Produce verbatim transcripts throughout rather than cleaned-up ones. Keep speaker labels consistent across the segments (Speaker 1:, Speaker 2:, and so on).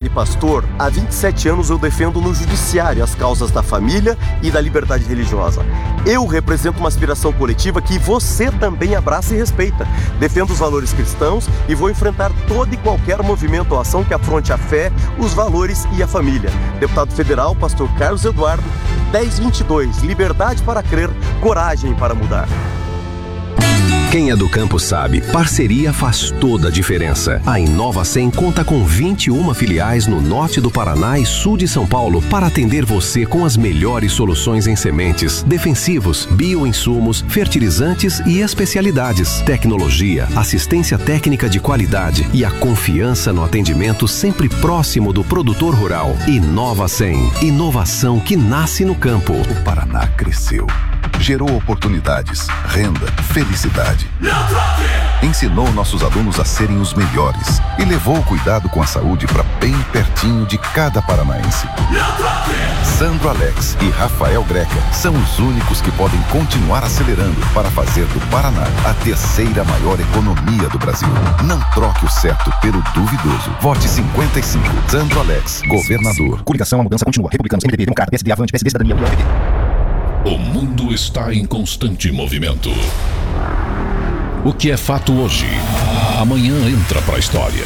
Speaker 1: pastor, há vinte e sete anos eu defendo no judiciário as causas da família e da liberdade religiosa. Eu represento uma aspiração coletiva que você também abraça e respeita. Defendo os valores cristãos e vou enfrentar todo e qualquer movimento ou ação que afronte a fé, os valores e a família. Deputado Federal, pastor Carlos Eduardo, dez vinte e dois, liberdade para crer, coragem para mudar.
Speaker 2: Quem é do campo sabe, parceria faz toda a diferença. A InovaCem conta com vinte e uma filiais no norte do Paraná e sul de São Paulo para atender você com as melhores soluções em sementes, defensivos, bioinsumos, fertilizantes e especialidades, tecnologia, assistência técnica de qualidade e a confiança no atendimento sempre próximo do produtor rural. InovaCem, inovação que nasce no campo.
Speaker 3: O Paraná cresceu, gerou oportunidades, renda, felicidade. Ensinou nossos alunos a serem os melhores e levou o cuidado com a saúde para bem pertinho de cada paranaense. Sandro Alex e Rafael Greca são os únicos que podem continuar acelerando para fazer do Paraná a terceira maior economia do Brasil. Não troque o certo pelo duvidoso. Vote cinquenta e cinco. Sandro Alex, governador.
Speaker 4: Coligação, a mudança continua. Republicanos, M D B, Democrata, P S D, Avante, P S D, Cidadania, U F D.
Speaker 5: O mundo está em constante movimento. O que é fato hoje, amanhã entra para a história.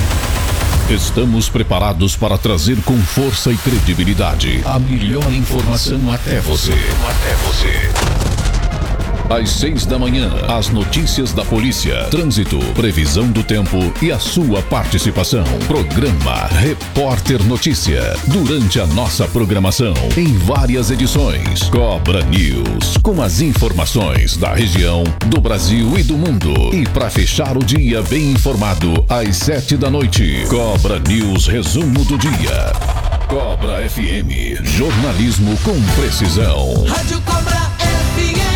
Speaker 5: Estamos preparados para trazer com força e credibilidade a melhor informação até você. Até você. Às seis da manhã, as notícias da polícia, trânsito, previsão do tempo e a sua participação. Programa Repórter Notícia. Durante a nossa programação, em várias edições, Cobra News, com as informações da região, do Brasil e do mundo. E para fechar o dia bem informado, às sete da noite, Cobra News Resumo do Dia. Cobra F M, jornalismo com precisão.
Speaker 6: Rádio Cobra F M.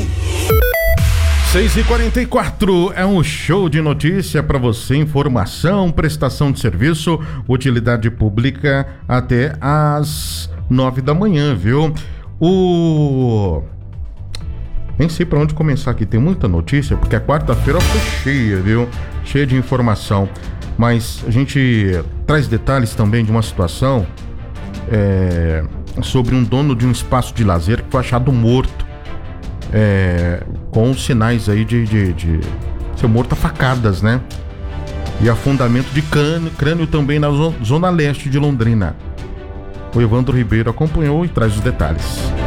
Speaker 7: seis e quarenta e quatro é um show de notícia para você, informação, prestação de serviço, utilidade pública até às nove da manhã, viu? O... Nem sei para onde começar aqui, tem muita notícia, porque a quarta-feira foi cheia, viu? Cheia de informação, mas a gente traz detalhes também de uma situação é, sobre um dono de um espaço de lazer que foi achado morto. É, com sinais aí de, de, de ser morto a facadas, né? E afundamento de crânio, crânio também na zona leste de Londrina. O Evandro Ribeiro acompanhou e traz os detalhes.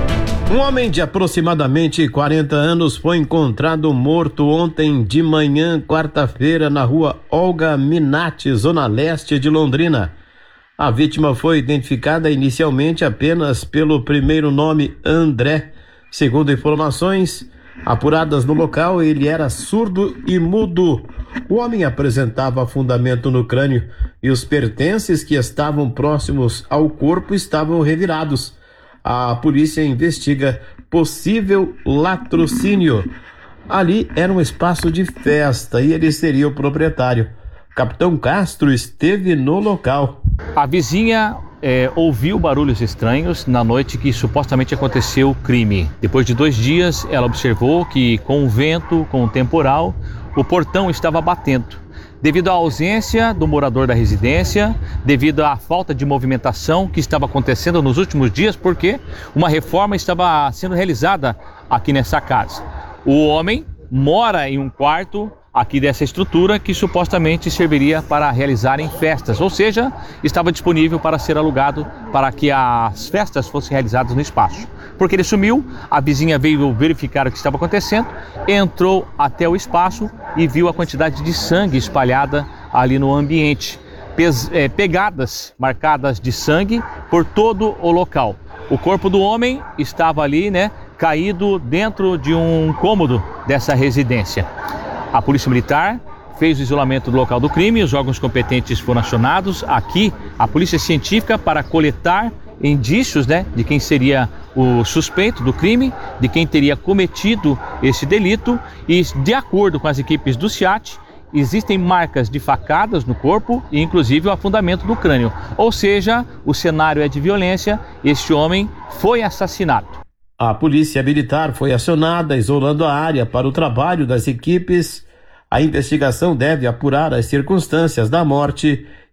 Speaker 8: Um homem de aproximadamente quarenta anos foi encontrado morto ontem de manhã, quarta-feira, na rua Olga Minatti, zona leste de Londrina. A vítima foi identificada inicialmente apenas pelo primeiro nome André. Segundo informações apuradas no local, ele era surdo e mudo. O homem apresentava afundamento no crânio e os pertences que estavam próximos ao corpo estavam revirados. A polícia investiga possível latrocínio. Ali era um espaço de festa e ele seria o proprietário. Capitão Castro esteve no local.
Speaker 9: A vizinha É, ouviu barulhos estranhos na noite que supostamente aconteceu o crime. Depois de dois dias, ela observou que com o vento, com o temporal, o portão estava batendo. Devido à ausência do morador da residência, devido à falta de movimentação que estava acontecendo nos últimos dias, porque uma reforma estava sendo realizada aqui nessa casa. O homem mora em um quarto aqui dessa estrutura que supostamente serviria para realizarem festas, ou seja, estava disponível para ser alugado para que as festas fossem realizadas no espaço. Porque ele sumiu, a vizinha veio verificar o que estava acontecendo, entrou até o espaço e viu a quantidade de sangue espalhada ali no ambiente. Pes, é, pegadas marcadas de sangue por todo o local. O corpo do homem estava ali, né, caído dentro de um cômodo dessa residência. A Polícia Militar fez o isolamento do local do crime, os órgãos competentes foram acionados. Aqui, a Polícia Científica para coletar indícios, né, de quem seria o suspeito do crime, de quem teria cometido esse delito. E, de acordo com as equipes do SEAT, existem marcas de facadas no corpo e, inclusive, o afundamento do crânio. Ou seja, o cenário é de violência, este homem foi assassinado.
Speaker 8: A Polícia Militar foi acionada, isolando a área para o trabalho das equipes. A investigação deve apurar as circunstâncias da morte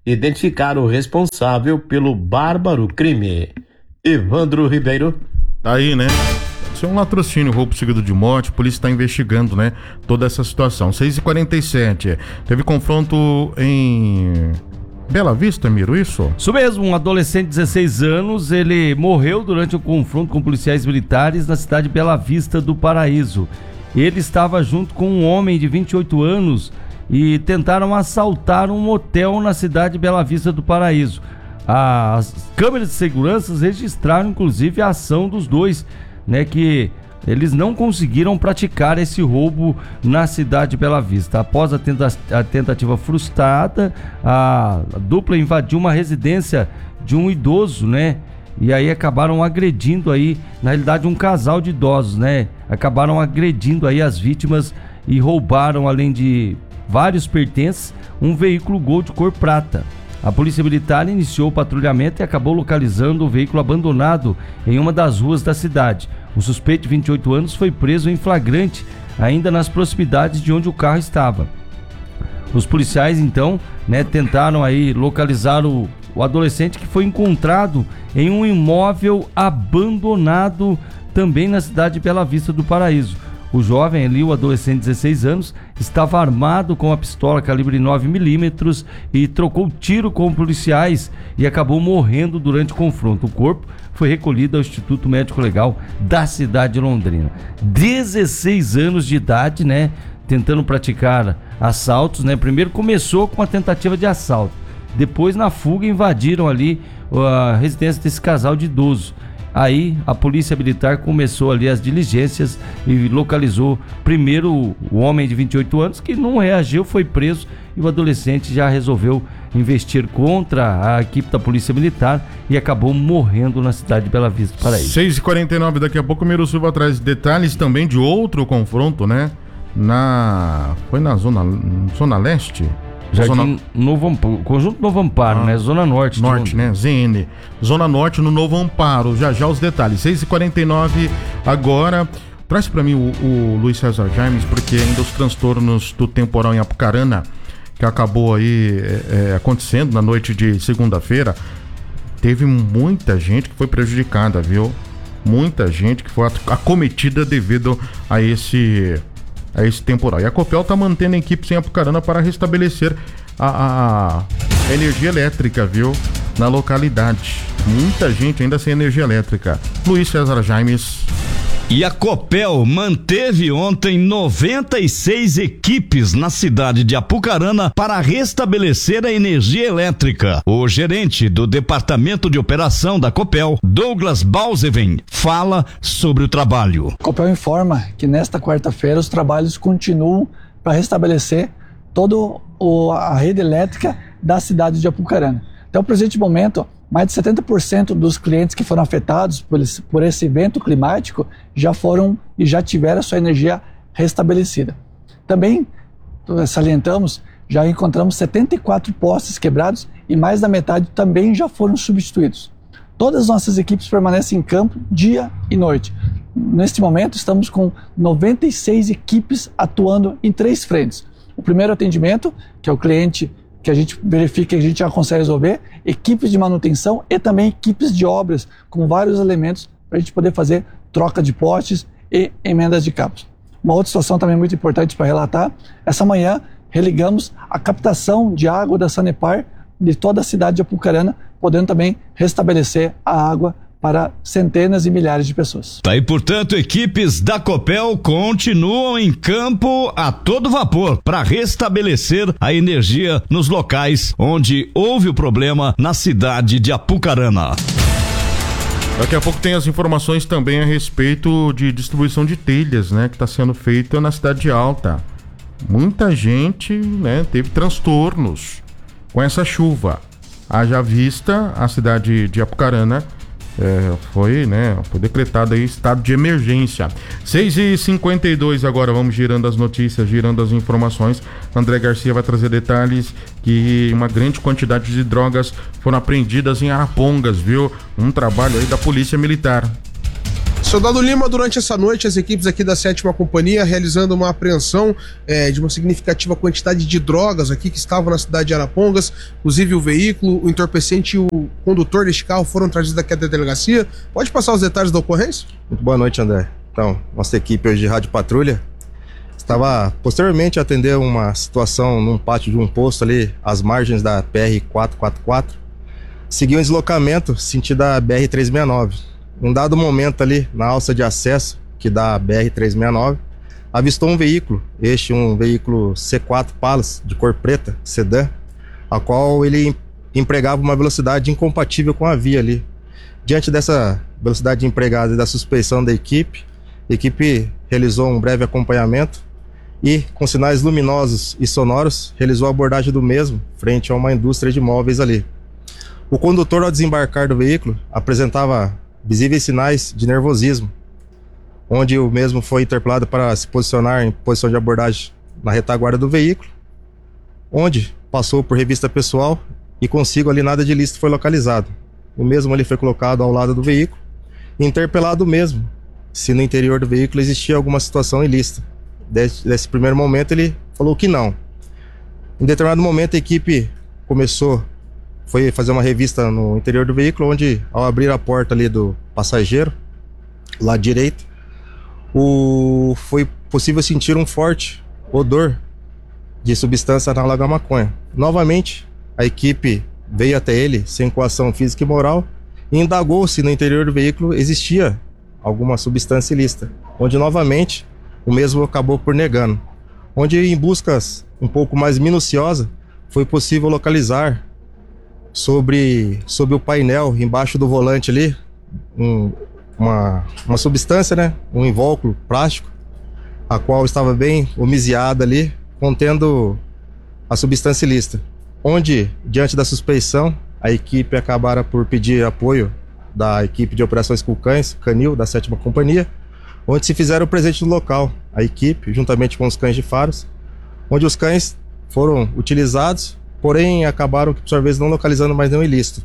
Speaker 8: identificar o responsável pelo bárbaro crime. Evandro Ribeiro.
Speaker 7: Tá aí, né? Isso é um latrocínio, roubo seguido de morte. A polícia está investigando, né, toda essa situação. seis e quarenta e sete. Teve confronto em Bela Vista, Miro, isso?
Speaker 10: Isso mesmo, um adolescente de dezesseis anos, ele morreu durante um confronto com policiais militares na cidade de Bela Vista do Paraíso. Ele estava junto com um homem de vinte e oito anos e tentaram assaltar um motel na cidade de Bela Vista do Paraíso. As câmeras de segurança registraram inclusive a ação dos dois, né, que eles não conseguiram praticar esse roubo na cidade de Bela Vista. Após a, tenta- a tentativa frustrada, a dupla invadiu uma residência de um idoso, né? E aí acabaram agredindo aí, na realidade, um casal de idosos, né? Acabaram agredindo aí as vítimas e roubaram, além de vários pertences, um veículo Gol de cor prata. A Polícia Militar iniciou o patrulhamento e acabou localizando o veículo abandonado em uma das ruas da cidade. O suspeito de vinte e oito anos foi preso em flagrante, ainda nas proximidades de onde o carro estava. Os policiais, então, né, tentaram aí localizar o, o adolescente, que foi encontrado em um imóvel abandonado também na cidade de Bela Vista do Paraíso. O jovem ali, o adolescente de dezesseis anos, estava armado com a pistola calibre nove milímetros e trocou tiro com policiais e acabou morrendo durante o confronto. O corpo foi recolhido ao Instituto Médico Legal da cidade de Londrina. dezesseis anos de idade, né? Tentando praticar assaltos, né? Primeiro começou com uma tentativa de assalto. Depois, na fuga, invadiram ali a residência desse casal de idosos. Aí a polícia militar começou ali as diligências e localizou primeiro o homem de vinte e oito anos, que não reagiu, foi preso, e o adolescente já resolveu investir contra a equipe da polícia militar e acabou morrendo na cidade de Bela Vista do Paraíso.
Speaker 7: seis e quarenta e nove, daqui a pouco o Miro Silva traz detalhes também de outro confronto, né? Na... foi na zona, zona leste?
Speaker 10: Jardim
Speaker 7: Zona...
Speaker 10: Novo Amparo, Conjunto Novo Amparo, ah, né? Zona Norte.
Speaker 7: Norte, né? Z N. Zona Norte, no Novo Amparo. Já já os detalhes. seis e quarenta e nove agora. Traz pra mim o, o Luiz César James, porque ainda os transtornos do temporal em Apucarana, que acabou aí é, é, acontecendo na noite de segunda-feira, teve muita gente que foi prejudicada, viu? Muita gente que foi acometida devido a esse... a esse temporal. E a Copel está mantendo equipes em Apucarana para restabelecer a, a, a energia elétrica, viu? Na localidade. Muita gente ainda sem energia elétrica. Luiz César Jaimes.
Speaker 11: E a Copel manteve ontem noventa e seis equipes na cidade de Apucarana para restabelecer a energia elétrica. O gerente do Departamento de Operação da Copel, Douglas Balzeven, fala sobre o trabalho.
Speaker 12: A Copel informa que nesta quarta-feira os trabalhos continuam para restabelecer toda a rede elétrica da cidade de Apucarana. Até o presente momento, mais de setenta por cento dos clientes que foram afetados por esse, por esse evento climático já foram e já tiveram a sua energia restabelecida. Também, salientamos, já encontramos setenta e quatro postes quebrados e mais da metade também já foram substituídos. Todas as nossas equipes permanecem em campo dia e noite. Neste momento estamos com noventa e seis equipes atuando em três frentes. O primeiro atendimento, que é o cliente que a gente verifica que a gente já consegue resolver, equipes de manutenção e também equipes de obras com vários elementos para a gente poder fazer troca de postes e emendas de cabos. Uma outra situação também muito importante para relatar, essa manhã religamos a captação de água da Sanepar de toda a cidade de Apucarana, podendo também restabelecer a água para centenas e milhares de pessoas.
Speaker 11: Tá aí, portanto, equipes da Copel continuam em campo a todo vapor para restabelecer a energia nos locais onde houve o problema na cidade de Apucarana.
Speaker 7: Daqui a pouco tem as informações também a respeito de distribuição de telhas, né, que está sendo feita na Cidade Alta. Muita gente, né, teve transtornos com essa chuva. Haja vista, a cidade de Apucarana É, foi, né, foi decretado aí estado de emergência. seis e cinquenta e dois agora, vamos girando as notícias, girando as informações. André Garcia vai trazer detalhes que uma grande quantidade de drogas foram apreendidas em Arapongas, viu? Um trabalho aí da Polícia Militar.
Speaker 13: Soldado Lima, durante essa noite, as equipes aqui da sétima Companhia realizando uma apreensão é, de uma significativa quantidade de drogas aqui que estavam na cidade de Arapongas, inclusive o veículo, o entorpecente e o condutor deste carro foram trazidos aqui da delegacia. Pode passar os detalhes da ocorrência?
Speaker 14: Muito boa noite, André. Então, nossa equipe hoje de Rádio Patrulha estava posteriormente a atender uma situação num pátio de um posto ali, às margens da P R quatrocentos e quarenta e quatro. Seguiu um deslocamento sentido a B R trezentos e sessenta e nove. Num dado momento ali, na alça de acesso que dá a B R trezentos e sessenta e nove, avistou um veículo, este um veículo C quatro Pallas, de cor preta, sedã, a qual ele empregava uma velocidade incompatível com a via ali. Diante dessa velocidade empregada e da suspeição da equipe, a equipe realizou um breve acompanhamento e, com sinais luminosos e sonoros, realizou a abordagem do mesmo frente a uma indústria de imóveis ali. O condutor, ao desembarcar do veículo, apresentava visíveis sinais de nervosismo, onde o mesmo foi interpelado para se posicionar em posição de abordagem na retaguarda do veículo, onde passou por revista pessoal e consigo ali nada de ilícito foi localizado. O mesmo ali foi colocado ao lado do veículo e interpelado mesmo se no interior do veículo existia alguma situação ilícita. Desse, desse primeiro momento ele falou que não. Em determinado momento a equipe começou foi fazer uma revista no interior do veículo, onde, ao abrir a porta ali do passageiro, lado direito, o... foi possível sentir um forte odor de substância análoga à maconha. Novamente, a equipe veio até ele, sem coação física e moral, e indagou se no interior do veículo existia alguma substância ilícita, onde, novamente, o mesmo acabou por negando. Onde, em buscas um pouco mais minuciosas, foi possível localizar sobre, sobre o painel, embaixo do volante ali, um, uma, uma substância, né? Um invólucro plástico, a qual estava bem homiziada ali, contendo a substância ilícita. Onde, diante da suspeição, a equipe acabara por pedir apoio da equipe de operações com cães, Canil, da sétima Companhia, onde se fizeram presente no local, a equipe, juntamente com os cães de faros, onde os cães foram utilizados, porém acabaram, por sua vez, não localizando mais nenhum ilícito.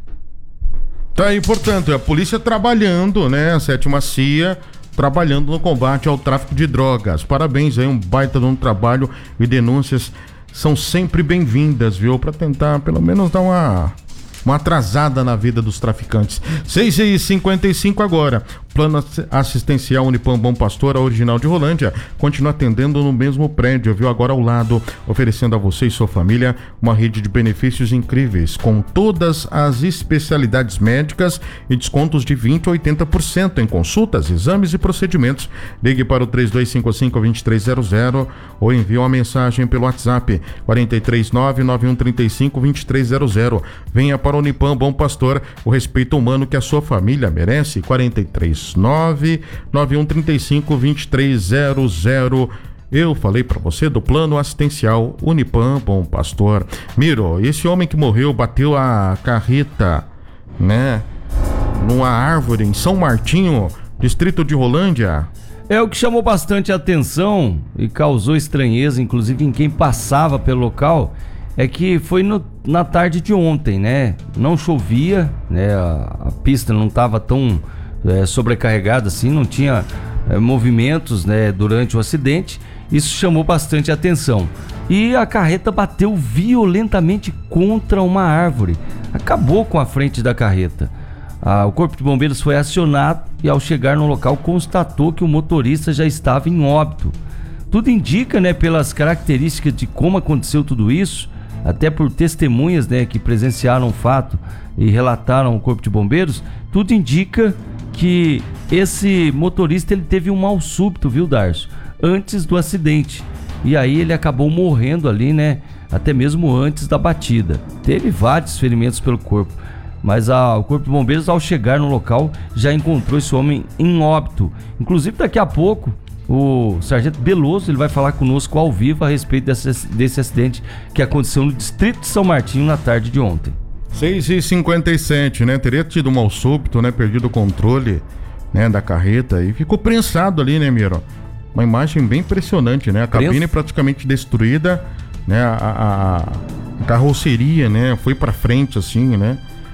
Speaker 7: Tá aí, portanto, a polícia trabalhando, né, a sétima C I A, trabalhando no combate ao tráfico de drogas. Parabéns aí, um baita de um trabalho, e denúncias são sempre bem-vindas, viu, para tentar pelo menos dar uma... uma atrasada na vida dos traficantes. seis e cinquenta e cinco agora. Plano assistencial Unipam Bom Pastor, a original de Rolândia, continua atendendo no mesmo prédio, viu? Agora ao lado, oferecendo a você e sua família uma rede de benefícios incríveis, com todas as especialidades médicas e descontos de vinte por cento a oitenta por cento em consultas, exames e procedimentos. Ligue para o três dois cinco cinco, dois três zero zero ou envie uma mensagem pelo WhatsApp quatro três nove, nove um três cinco, dois três zero zero. Venha para o Unipam Bom Pastor, o respeito humano que a sua família merece. Quatro três nove, nove um três cinco, dois três zero zero. Eu falei pra você do plano assistencial Unipam Bom Pastor. Miro, esse homem que morreu bateu a carreta, né, numa árvore em São Martinho, distrito de Rolândia.
Speaker 10: É o que chamou bastante atenção e causou estranheza, inclusive em quem passava pelo local, é que foi no, na tarde de ontem, né? Não chovia, né? A, a pista não estava tão é, sobrecarregada assim, não tinha é, movimentos, né, durante o acidente. Isso chamou bastante atenção. E a carreta bateu violentamente contra uma árvore, acabou com a frente da carreta. Ah, o Corpo de Bombeiros foi acionado e, ao chegar no local, constatou que o motorista já estava em óbito. Tudo indica, né, pelas características de como aconteceu tudo isso, até por testemunhas, né, que presenciaram o fato e relataram ao Corpo de Bombeiros, tudo indica que esse motorista ele teve um mal súbito, viu, Darcio, antes do acidente. E aí ele acabou morrendo ali, né, até mesmo antes da batida. Teve vários ferimentos pelo corpo, mas a, o Corpo de Bombeiros, ao chegar no local, já encontrou esse homem em óbito. Inclusive, daqui a pouco, o Sargento Beloso ele vai falar conosco ao vivo a respeito desse, desse acidente que aconteceu no distrito de São Martinho na tarde de ontem.
Speaker 7: seis e cinquenta e sete, né? Teria tido um mal súbito, né? Perdido o controle, né, da carreta e ficou prensado ali, né, Miro? Uma imagem bem impressionante, né? A cabine Prens... praticamente destruída, né? A, a, a carroceria, né? Foi pra frente, assim, né?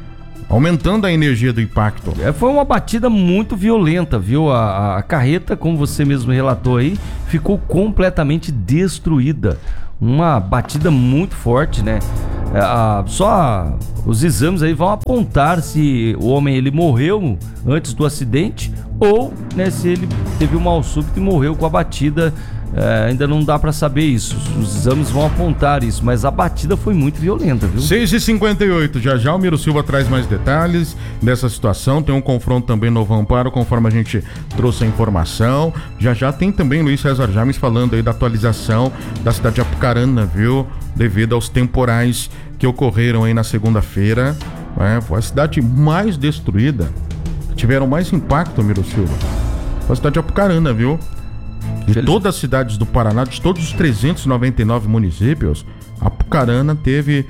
Speaker 7: aumentando a energia do impacto.
Speaker 10: É, foi uma batida muito violenta, viu? A, a carreta, como você mesmo relatou aí, ficou completamente destruída. Uma batida muito forte, né? É, a, só os exames aí vão apontar se o homem ele morreu antes do acidente ou, né, se ele teve um mal súbito e morreu com a batida. É, ainda não dá pra saber isso. Os exames vão apontar isso, mas a batida foi muito violenta, viu?
Speaker 7: seis e cinquenta e oito, já já o Miro Silva traz mais detalhes dessa situação. Tem um confronto também no Novo Amparo, conforme a gente trouxe a informação. Já já tem também Luiz César James falando aí da atualização da cidade de Apucarana, viu? Devido aos temporais que ocorreram aí na segunda-feira. É, foi a cidade mais destruída. Tiveram mais impacto, Miro Silva. Foi a cidade de Apucarana, viu? De todas as cidades do Paraná, de todos os trezentos e noventa e nove municípios, Apucarana teve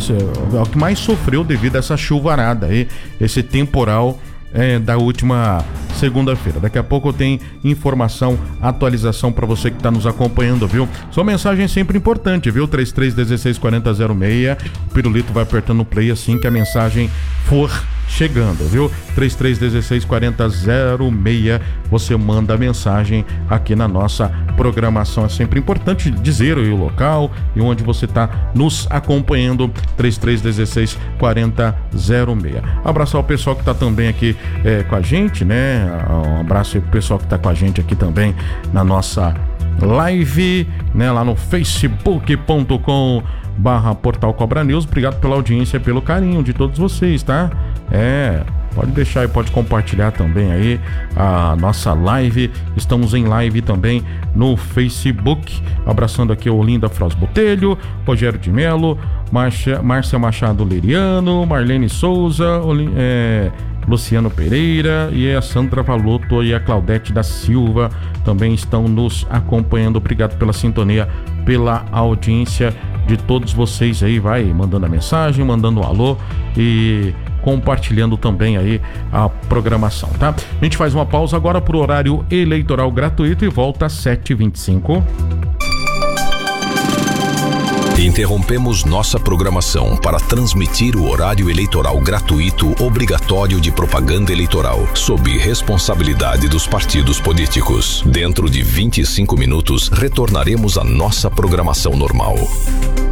Speaker 7: é o que mais sofreu devido a essa chuvarada aí, esse temporal é, da última segunda-feira. Daqui a pouco eu tenho informação, atualização para você que está nos acompanhando, viu? Sua mensagem é sempre importante, viu? trinta e três, dezesseis, quarenta, zero seis. O Pirulito vai apertando o play assim que a mensagem for chegando, viu? trinta e três, dezesseis, quarenta, zero seis. Você manda a mensagem aqui na nossa programação. É sempre importante dizer aí o local e onde você está nos acompanhando. trinta e três, dezesseis, quarenta, zero seis. Abraçar o pessoal que está também aqui é, com a gente, né? Um abraço aí pro pessoal que está com a gente aqui também na nossa live, né? Lá no facebook ponto com barra Portal Cobra News. Obrigado pela audiência, pelo carinho de todos vocês, tá? É, pode deixar e pode compartilhar também aí a nossa live. Estamos em live também no Facebook. Abraçando aqui o Olinda Fros Botelho, Rogério de Melo, Márcia, Márcia Machado Leriano, Marlene Souza, Oli, é, Luciano Pereira e a Sandra Valotto e a Claudete da Silva também estão nos acompanhando. Obrigado pela sintonia, pela audiência de todos vocês aí. Vai mandando a mensagem, mandando um alô e compartilhando também aí a programação, tá? A gente faz uma pausa agora pro horário eleitoral gratuito e volta às sete e vinte e cinco.
Speaker 2: Interrompemos nossa programação para transmitir o horário eleitoral gratuito obrigatório de propaganda eleitoral, sob responsabilidade dos partidos políticos. Dentro de vinte e cinco minutos, retornaremos à nossa programação normal.